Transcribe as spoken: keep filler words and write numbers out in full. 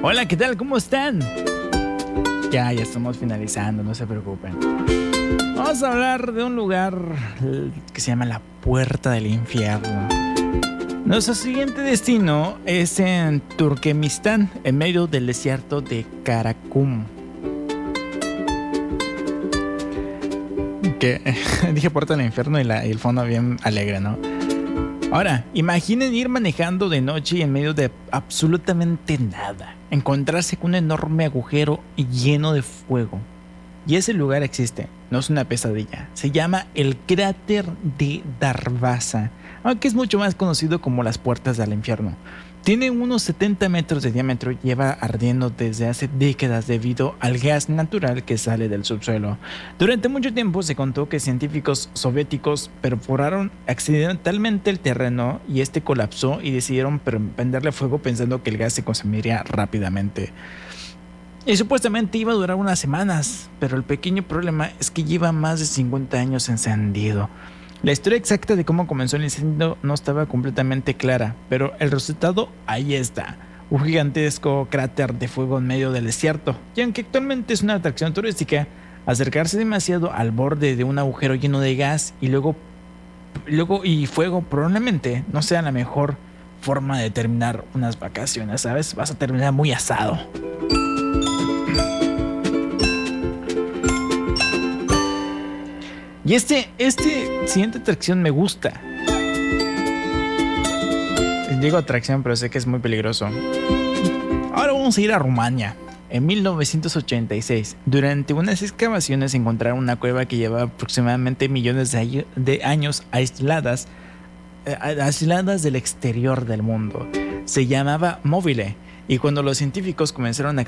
Hola, ¿qué tal? ¿Cómo están? Ya, ya estamos finalizando, no se preocupen. Vamos a hablar de un lugar que se llama la Puerta del Infierno. Nuestro siguiente destino es en Turkmenistán, en medio del desierto de Karakum. Que dije Puerta del Infierno y, la, y el fondo bien alegre, ¿no? Ahora, imaginen ir manejando de noche y en medio de absolutamente nada, encontrarse con un enorme agujero lleno de fuego. Y ese lugar existe, no es una pesadilla. Se llama el cráter de Darvaza, aunque es mucho más conocido como las puertas del infierno. Tiene unos setenta metros de diámetro y lleva ardiendo desde hace décadas debido al gas natural que sale del subsuelo. Durante mucho tiempo se contó que científicos soviéticos perforaron accidentalmente el terreno y este colapsó y decidieron prenderle fuego pensando que el gas se consumiría rápidamente. Y supuestamente iba a durar unas semanas, pero el pequeño problema es que lleva más de cincuenta años encendido. La historia exacta de cómo comenzó el incendio no estaba completamente clara, pero el resultado ahí está. Un gigantesco cráter de fuego en medio del desierto. Y aunque actualmente es una atracción turística, acercarse demasiado al borde de un agujero lleno de gas y luego, luego y fuego probablemente no sea la mejor forma de terminar unas vacaciones, ¿sabes? Vas a terminar muy asado. Y este, este siguiente atracción me gusta. Digo atracción, pero sé que es muy peligroso. Ahora vamos a ir a Rumania. En mil novecientos ochenta y seis, durante unas excavaciones encontraron una cueva que llevaba aproximadamente millones de, año, de años aisladas, eh, aisladas del exterior del mundo. Se llamaba Mobile. Y cuando los científicos comenzaron a